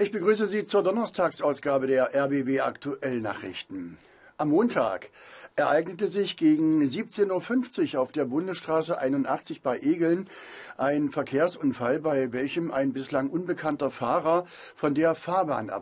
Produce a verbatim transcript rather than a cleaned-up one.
Ich begrüße Sie zur Donnerstagsausgabe der R B W Aktuell Nachrichten. Am Montag ereignete sich gegen siebzehn Uhr fünfzig auf der Bundesstraße einundachtzig bei Egeln ein Verkehrsunfall, bei welchem ein bislang unbekannter Fahrer von der Fahrbahn